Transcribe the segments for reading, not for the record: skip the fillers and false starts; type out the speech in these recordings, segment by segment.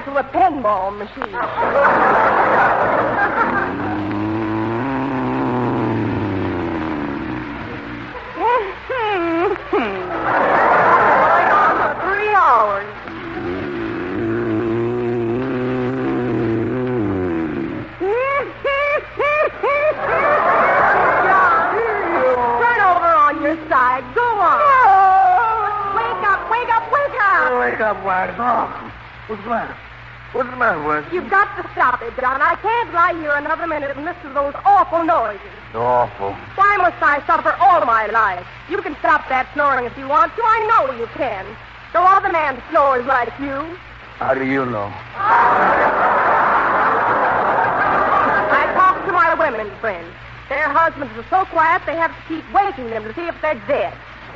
to a pinball machine. Going on for 3 hours. Turn over on your side. Go on. Wake up, wake up, wake up. Wake up, Wax. Oh, what's the matter? What's the matter, Wax? You've got to stop it, John. I can't lie here another minute and listen to those awful noises. Awful. Why must I suffer all my life? You can stop that snoring if you want to. I know you can. No other man snores like you. How do you know? I talk to my women friends. Their husbands are so quiet they have to keep waking them to see if they're dead.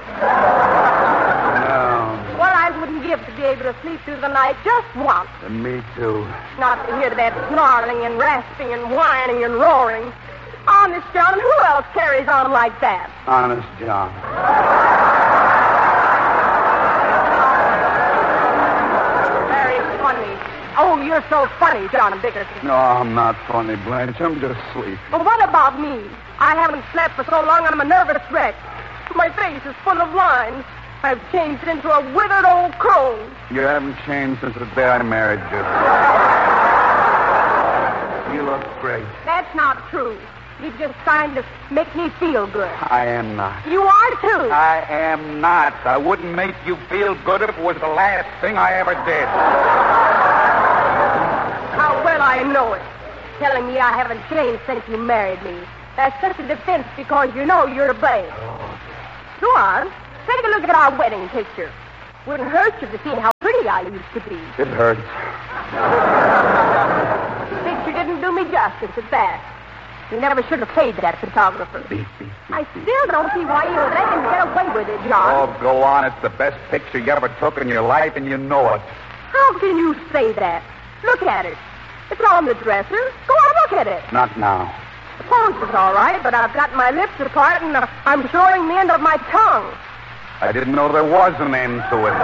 No. What I wouldn't give to be able to sleep through the night just once. Me too. Not to hear that snarling and rasping and whining and roaring. Honest, John, who else carries on like that? Honest, John. Very funny. Oh, you're so funny, John Bickerson. No, I'm not funny, Blanche. I'm just asleep. But what about me? I haven't slept for so long I'm a nervous wreck. My face is full of lines. I've changed into a withered old crone. You haven't changed since the day I married you. You look great. That's not true. You just trying to make me feel good. I am not. You are, too. I am not. I wouldn't make you feel good if it was the last thing I ever did. How well I know it. Telling me I haven't changed since you married me. That's such a defense because you know you're to blame. Go on. Take a look at our wedding picture. Wouldn't hurt you to see how pretty I used to be. It hurts. The picture didn't do me justice at that. You never should have paid that photographer. I still don't see why you would let him get away with it, John. Oh, go on. It's the best picture you ever took in your life, and you know it. How can you say that? Look at it. It's on the dresser. Go on, look at it. Not now. The pose is all right, but I've got my lips apart, and I'm showing the end of my tongue. I didn't know there was an end to it.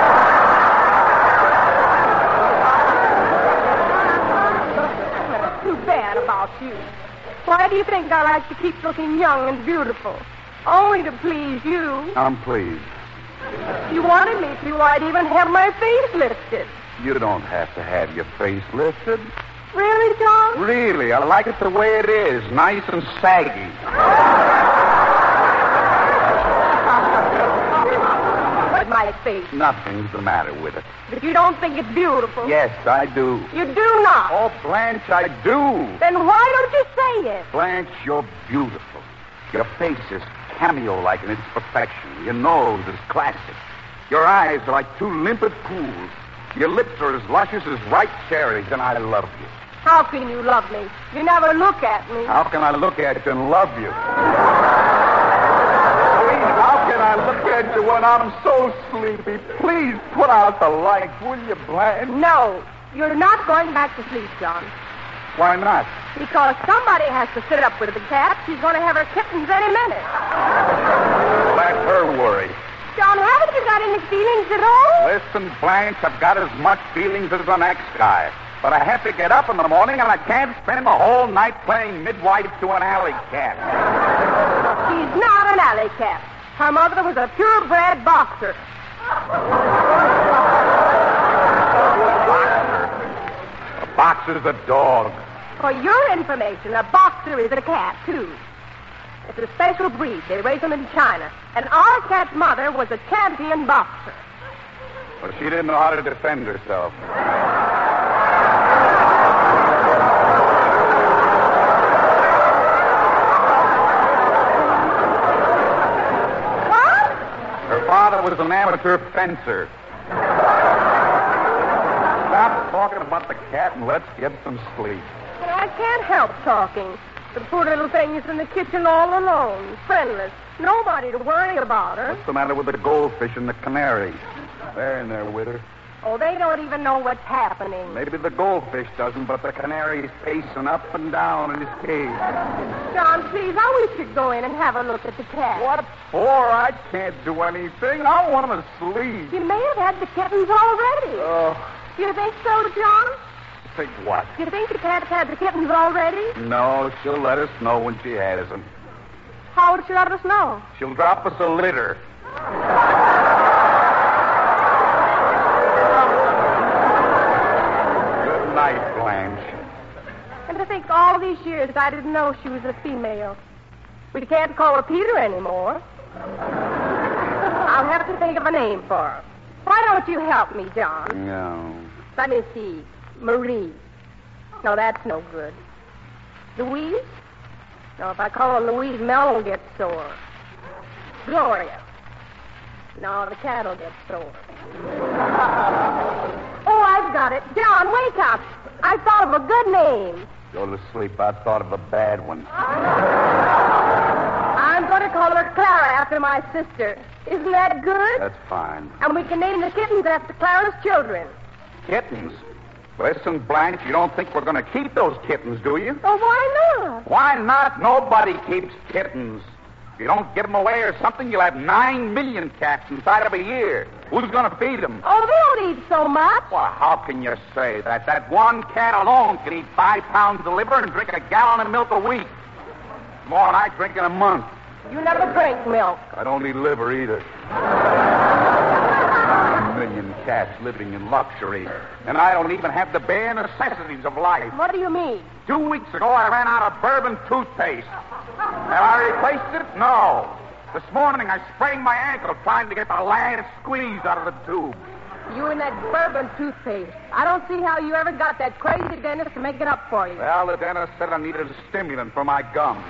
That's too bad about you. Why do you think I like to keep looking young and beautiful? Only to please you. I'm pleased. If you wanted me to, I'd even have my face lifted. You don't have to have your face lifted. Really, John? Really, I like it the way it is, nice and saggy. But my face. Nothing's the matter with it. But you don't think it's beautiful? Yes, I do. You do not? Oh, Blanche, I do. Then why don't you say it? Blanche, you're beautiful. Your face is cameo-like in its perfection. Your nose is classic. Your eyes are like two limpid pools. Your lips are as luscious as ripe cherries, and I love you. How can you love me? You never look at me. How can I look at you and love you? Please, how can I look at you when I'm so sleepy? Please put out the light, will you, Blanche? No, you're not going back to sleep, John. Why not? Because somebody has to sit up with the cat. She's going to have her kittens any minute. Let her worry. John, haven't you got any feelings at all? Listen, Blanche, I've got as much feelings as the next guy. But I have to get up in the morning, and I can't spend the whole night playing midwife to an alley cat. She's not an alley cat. Her mother was a purebred boxer. A boxer's a dog. For your information, a boxer is a cat, too. It's a special breed. They raise them in China. And our cat's mother was a champion boxer. Well, she didn't know how to defend herself. What? Her father was an amateur fencer. Stop talking about the cat and let's get some sleep. Well, I can't help talking. The poor little thing is in the kitchen all alone, friendless. Nobody to worry about her. What's the matter with the goldfish and the canary? They're in there with her. Oh, they don't even know what's happening. Maybe the goldfish doesn't, but the canary's pacing up and down in his cage. John, please, I wish you'd go in and have a look at the cat. What for? I can't do anything. I want him to sleep. You may have had the kittens already. Oh, You think so, John? Think what? You think the cat's had the kittens already? No, she'll let us know when she has them. How would she let us know? She'll drop us a litter. Good night, Blanche. And to think all these years I didn't know she was a female. We can't call her Peter anymore. I'll have to think of a name for her. Why don't you help me, John? No. Let me see. Marie. No, that's no good. Louise? No, if I call her Louise, Mel will get sore. Gloria. No, the cat will get sore. Oh, I've got it. John, wake up. I thought of a good name. Go to sleep. I thought of a bad one. I'm going to call her Clara after my sister. Isn't that good? That's fine. And we can name the kittens after Clara's children. Kittens? Listen, Blanche, you don't think we're going to keep those kittens, do you? Oh, why not? Why not? Nobody keeps kittens. If you don't get them away or something, you'll have 9 million cats inside of a year. Who's going to feed them? Oh, they don't eat so much. Well, how can you say that? That one cat alone can eat 5 pounds of liver and drink a gallon of milk a week. More than I drink in a month. You never drink milk. I don't eat liver either. 9 million cats living in luxury. And I don't even have the bare necessities of life. What do you mean? 2 weeks ago, I ran out of bourbon toothpaste. Have I replaced it? No. This morning, I sprained my ankle trying to get the last squeeze out of the tube. You and that bourbon toothpaste. I don't see how you ever got that crazy dentist to make it up for you. Well, the dentist said I needed a stimulant for my gums.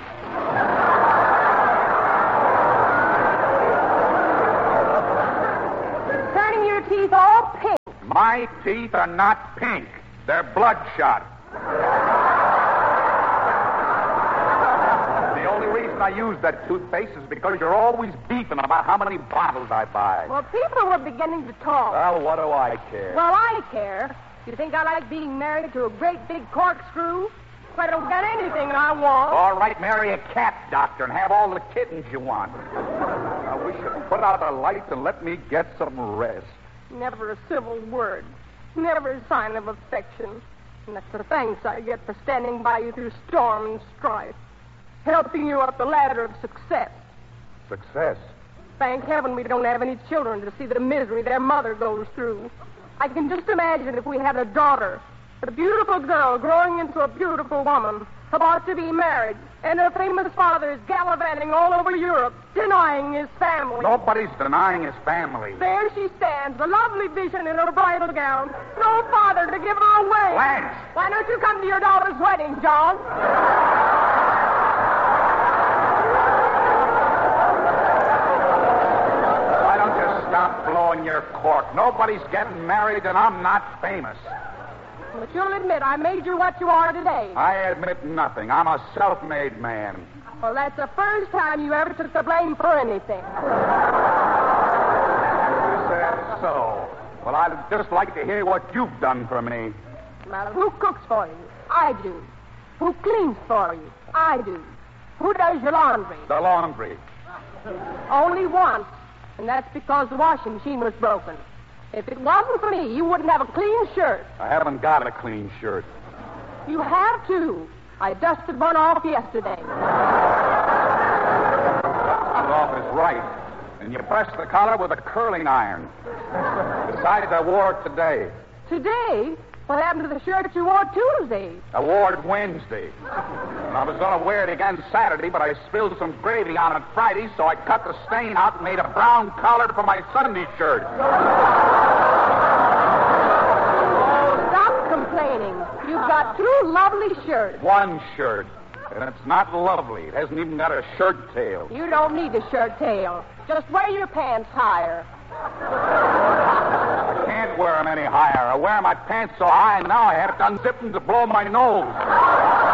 Turning your teeth all pink. My teeth are not pink. They're bloodshot. The only reason I use that toothpaste is because you're always beefing about how many bottles I buy. Well, people were beginning to talk. Well, what do I care? Well, I care. You think I like being married to a great big corkscrew? If I don't get anything I want. All right, marry a cat doctor and have all the kittens you want. Now, we should put out the lights and let me get some rest. Never a civil word. Never a sign of affection. And that's the thanks I get for standing by you through storm and strife. Helping you up the ladder of success. Success? Thank heaven we don't have any children to see the misery their mother goes through. I can just imagine if we had a daughter, a beautiful girl growing into a beautiful woman, about to be married, and her famous father is gallivanting all over Europe, denying his family. Nobody's denying his family. There she stands, a lovely vision in her bridal gown. No father to give her away. Blanche! Why don't you come to your daughter's wedding, John? Why don't you stop blowing your cork? Nobody's getting married, and I'm not famous. But you'll admit I made you what you are today. I admit nothing. I'm a self-made man. Well, that's the first time you ever took the blame for anything. You said so. Well, I'd just like to hear what you've done for me. Well, who cooks for you? I do. Who cleans for you? I do. Who does your laundry? The laundry. Only once, and that's because the washing machine was broken. If it wasn't for me, you wouldn't have a clean shirt. I haven't got a clean shirt. You have to. I dusted one off yesterday. Dusted off is right. And you press the collar with a curling iron. Besides, I wore it today. Today? What happened to the shirt you wore Tuesday? I wore it Wednesday. And I was going to wear it again Saturday, but I spilled some gravy on it Friday, so I cut the stain out and made a brown collar for my Sunday shirt. Oh, stop complaining. You've got 2 lovely shirts. One shirt. And it's not lovely. It hasn't even got a shirt tail. You don't need a shirt tail. Just wear your pants higher. I can't wear them any higher. I wear my pants so high now I have to unzip them to blow my nose.